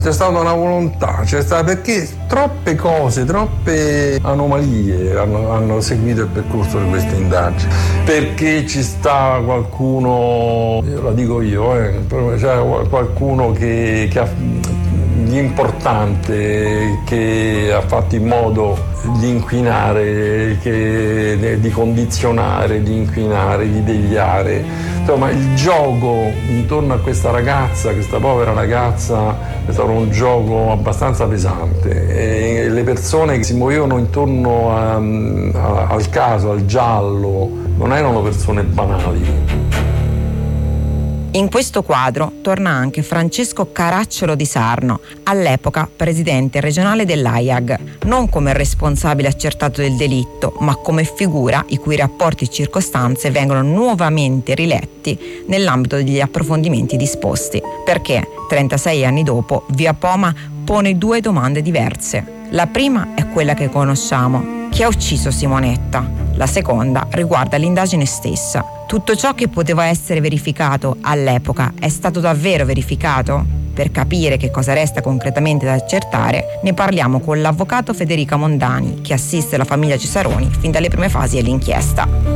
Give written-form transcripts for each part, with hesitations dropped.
C'è stata una volontà, perché troppe cose, troppe anomalie hanno seguito il percorso di queste indagini. Perché ci sta qualcuno, la dico io, c'è qualcuno che di importante, che ha fatto in modo di inquinare, di condizionare, di inquinare, di deviare. Insomma, il gioco intorno a questa ragazza, questa povera ragazza, è stato un gioco abbastanza pesante, e le persone che si muovevano intorno al caso, al giallo, non erano persone banali. In questo quadro torna anche Francesco Caracciolo di Sarno, all'epoca presidente regionale dell'AIAG, non come responsabile accertato del delitto, ma come figura i cui rapporti e circostanze vengono nuovamente riletti nell'ambito degli approfondimenti disposti. Perché 36 anni dopo Via Poma pone due domande diverse. La prima è quella che conosciamo: chi ha ucciso Simonetta? La seconda riguarda l'indagine stessa. Tutto ciò che poteva essere verificato all'epoca è stato davvero verificato? Per capire che cosa resta concretamente da accertare, ne parliamo con l'avvocato Federica Mondani, che assiste la famiglia Cesaroni fin dalle prime fasi dell'inchiesta.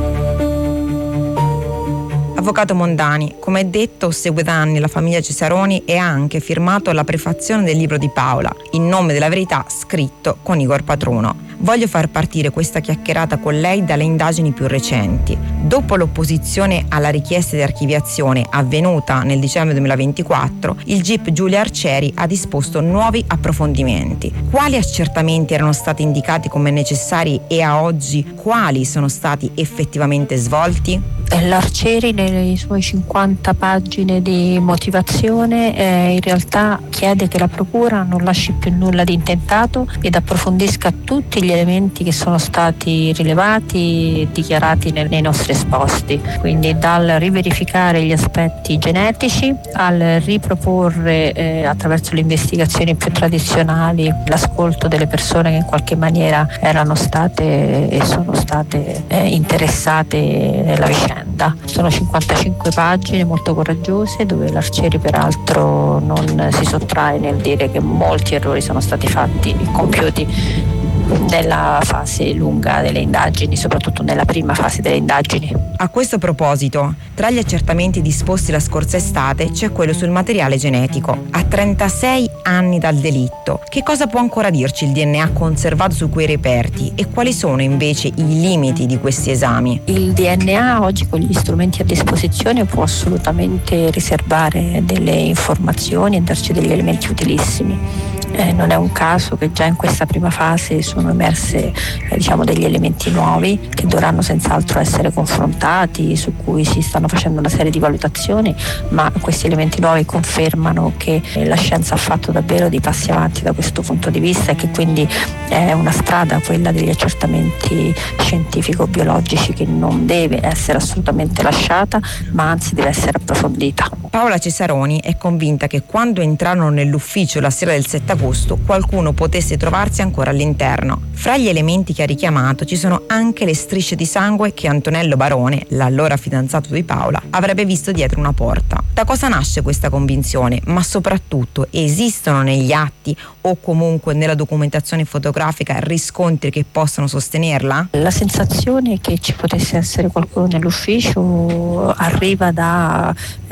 Avvocato Mondani, come detto, segue da anni la famiglia Cesaroni e ha anche firmato la prefazione del libro di Paola, In nome della verità, scritto con Igor Patruno. Voglio far partire questa chiacchierata con lei dalle indagini più recenti. Dopo l'opposizione alla richiesta di archiviazione avvenuta nel dicembre 2024, il GIP Giulia Arcieri ha disposto nuovi approfondimenti. Quali accertamenti erano stati indicati come necessari e a oggi quali sono stati effettivamente svolti? L'Arcieri nelle sue 50 pagine di motivazione in realtà chiede che la procura non lasci più nulla di intentato ed approfondisca tutti gli elementi che sono stati rilevati e dichiarati nei nostri esposti, quindi dal riverificare gli aspetti genetici al riproporre attraverso le investigazioni più tradizionali l'ascolto delle persone che in qualche maniera erano state e sono state interessate nella vicenda. Sono 55 pagine molto coraggiose, dove l'Arcieri peraltro non si sottrae nel dire che molti errori sono stati fatti e compiuti nella fase lunga delle indagini, soprattutto nella prima fase delle indagini. A questo proposito, tra gli accertamenti disposti la scorsa estate c'è quello sul materiale genetico. A 36 anni dal delitto, che cosa può ancora dirci il DNA conservato su quei reperti e quali sono invece i limiti di questi esami? Il DNA oggi con gli strumenti a disposizione può assolutamente riservare delle informazioni e darci degli elementi utilissimi. Non è un caso che già in questa prima fase sono emerse degli elementi nuovi che dovranno senz'altro essere confrontati, su cui si stanno facendo una serie di valutazioni, ma questi elementi nuovi confermano che la scienza ha fatto davvero dei passi avanti da questo punto di vista e che quindi è una strada, quella degli accertamenti scientifico-biologici, che non deve essere assolutamente lasciata, ma anzi deve essere approfondita. Paola Cesaroni è convinta che quando entrarono nell'ufficio la sera del 7 agosto qualcuno potesse trovarsi ancora all'interno. Fra gli elementi che ha richiamato ci sono anche le strisce di sangue che Antonello Barone, l'allora fidanzato di Paola, avrebbe visto dietro una porta. Da cosa nasce questa convinzione? Ma soprattutto, esistono negli atti o comunque nella documentazione fotografica riscontri che possano sostenerla? La sensazione che ci potesse essere qualcuno nell'ufficio arriva da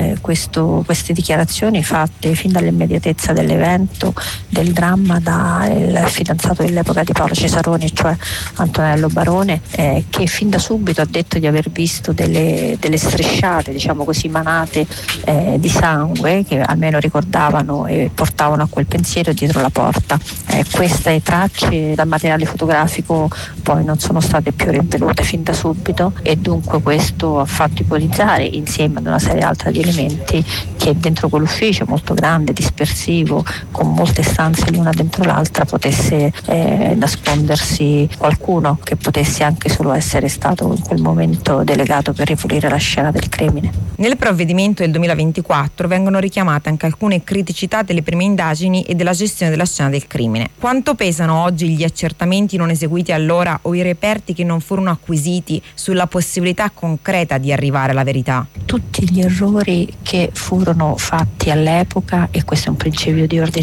queste dichiarazioni fatte fin dall'immediatezza dell'evento, del dramma, dal fidanzato dell'epoca di Paola Cesaroni, cioè Antonello Barone, che fin da subito ha detto di aver visto delle strisciate, diciamo così, manate di sangue che almeno ricordavano e portavano a quel pensiero dietro la porta. Queste tracce dal materiale fotografico poi non sono state più rinvenute fin da subito e dunque questo ha fatto ipotizzare, insieme ad una serie altra di elementi, che dentro quell'ufficio molto grande, dispersivo, con molte stanze l'una dentro l'altra, potesse nascondersi qualcuno che potesse anche solo essere stato in quel momento delegato per ripulire la scena del crimine. Nel provvedimento del 2024 vengono richiamate anche alcune criticità delle prime indagini e della gestione della scena del crimine. Quanto pesano oggi gli accertamenti non eseguiti allora o i reperti che non furono acquisiti sulla possibilità concreta di arrivare alla verità? Tutti gli errori che furono fatti all'epoca, e questo è un principio di ordine